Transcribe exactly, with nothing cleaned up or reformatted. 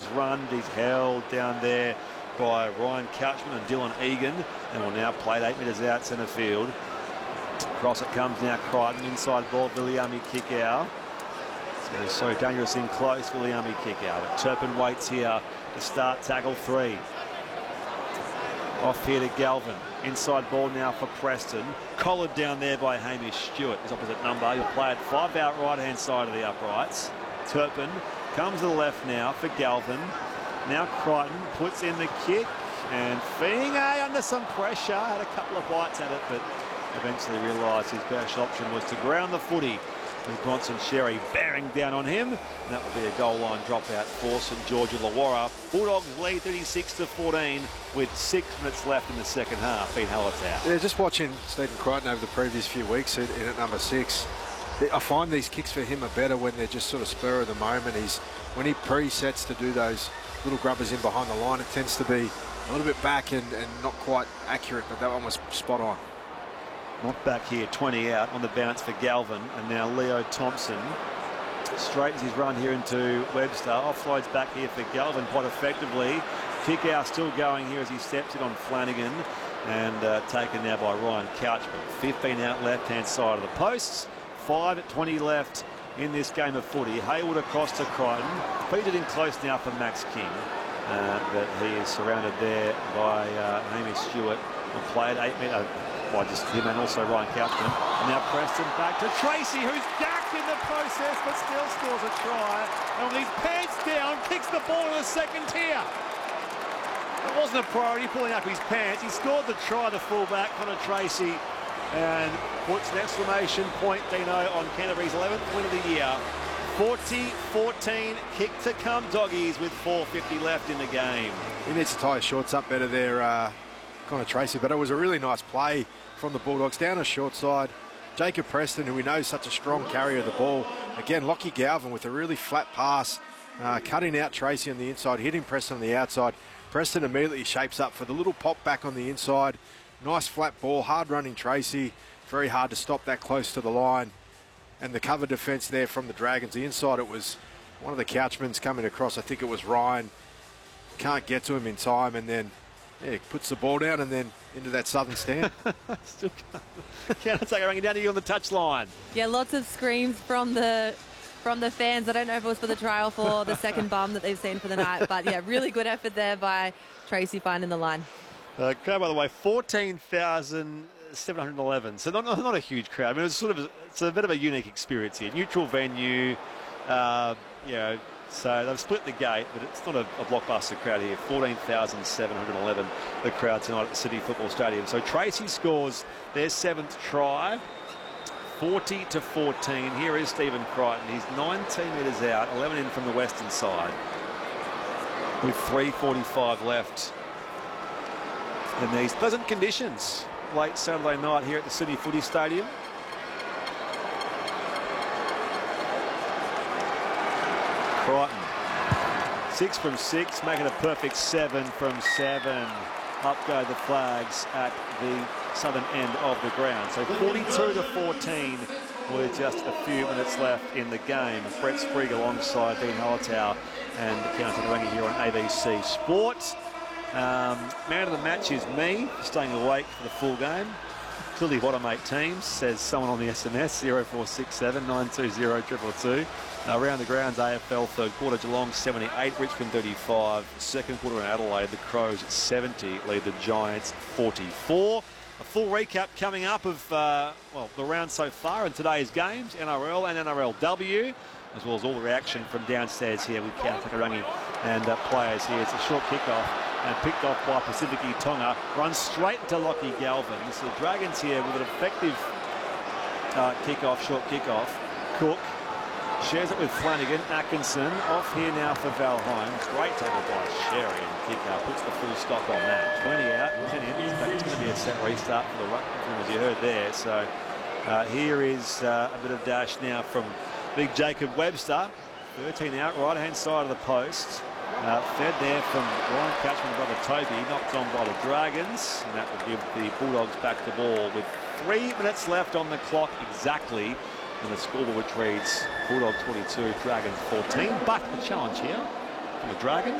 run. He's held down there by Ryan Couchman and Dylan Egan, and will now play it eight metres out centre field. Across it comes now Crichton, inside ball, Viliami kick out. It's so dangerous in close, Viliami kick out. But Turpin waits here to start tackle three. Off here to Galvin. Inside ball now for Preston. Collared down there by Hamish Stewart, his opposite number. He'll play it five out right-hand side of the uprights. Turpin comes to the left now for Galvin. Now Crichton puts in the kick, and Fiingay under some pressure. Had a couple of bites at it, but eventually realised his best option was to ground the footy with Bronson Sherry bearing down on him. And that will be a goal line dropout for St George Illawarra. Bulldogs lead thirty-six to fourteen with six minutes left in the second half. Been Hallertau. Yeah, just watching Stephen Crichton over the previous few weeks in, in at number six. I find these kicks for him are better when they're just sort of spur of the moment. He's when he pre-sets to do those little grubbers in behind the line, it tends to be a little bit back and, and not quite accurate, but that one was spot on. Not back here, twenty out on the bounce for Galvin, and now Leo Thompson straightens his run here into Webster. Offloads back here for Galvin quite effectively. Kick out still going here as he steps it on Flanagan, and uh, taken now by Ryan Couchman. fifteen out left-hand side of the posts. five at twenty left in this game of footy. Hayward across to Crichton. Feeded in close now for Max King, uh, but he is surrounded there by uh, Hamish Stewart. Will play at eight metres. By just him and also Ryan Couchman. And now Preston back to Tracy, who's dacked in the process but still scores a try. And with his pants down, kicks the ball in the second tier. It wasn't a priority, pulling up his pants. He scored the try, the fullback, Connor Tracy, and puts an exclamation point, Dino, on Canterbury's eleventh win of the year. forty fourteen, kick to come Doggies with four fifty left in the game. He needs to tie his shorts up better there, uh, Connor Tracy, but it was a really nice play from the Bulldogs down a short side. Jacob Preston, who we know is such a strong carrier of the ball. Again, Lockie Galvin with a really flat pass, uh, cutting out Tracy on the inside, hitting Preston on the outside. Preston immediately shapes up for the little pop back on the inside. Nice flat ball, hard running Tracy. Very hard to stop that close to the line. And the cover defence there from the Dragons. The inside, it was one of the Couchmans coming across. I think it was Ryan. Can't get to him in time, and then yeah, puts the ball down and then into that southern stand. Still can't take it down to you on the touchline. Yeah, lots of screams from the from the fans. I don't know if it was for the try or for the second bum that they've seen for the night, but yeah, really good effort there by Tracy finding the line. Uh, crowd, by the way, fourteen thousand seven hundred eleven. So not, not, not a huge crowd. I mean, it's sort of a, it's a bit of a unique experience here. Neutral venue, uh, you know. So they've split the gate, but it's not a, a blockbuster crowd here. fourteen thousand seven hundred eleven, the crowd tonight at the City Football Stadium. So Tracy scores their seventh try, forty to fourteen. Here is Stephen Crichton. He's nineteen metres out, eleven in from the western side, with three forty-five left in these pleasant conditions late Saturday night here at the City Footy Stadium. Crichton, six from six, making a perfect seven from seven. Up go the flags at the southern end of the ground. So forty-two to fourteen with just a few minutes left in the game. Brett Sprague alongside Ben Hallertau and County Tarangi here on A B C Sport. Um, man of the match is me, staying awake for the full game. Clearly bottom eight teams, says someone on the S M S, zero four six seven nine two zero two two two. Uh, around the grounds, A F L third quarter, Geelong seventy-eight, Richmond thirty-five. Second quarter in Adelaide, the Crows at seventy lead the Giants forty-four. A full recap coming up of, uh, well, the round so far in today's games, N R L and N R L W, as well as all the reaction from downstairs here with Cal Takarangi and uh, players here. It's a short kickoff and picked off by Pacifici Tonga. Runs straight to Lockie Galvin. So the Dragons here with an effective uh, kickoff, short kickoff. Cook shares it with Flanagan. Atkinson off here now for Val Holmes. Great tackle by Sherry, and kick out puts the full stop on that. twenty out, ten in. In fact, it's going to be a set restart for the Ruckman, as you heard there. So uh, here is uh, a bit of dash now from big Jacob Webster. thirteen out, right hand side of the post. Uh, fed there from Ryan Couchman, brother Toby, knocked on by the Dragons, and that will give the Bulldogs back the ball with three minutes left on the clock exactly, and the scoreboard which reads Bulldogs twenty-two, Dragons fourteen. But the challenge here from the Dragons.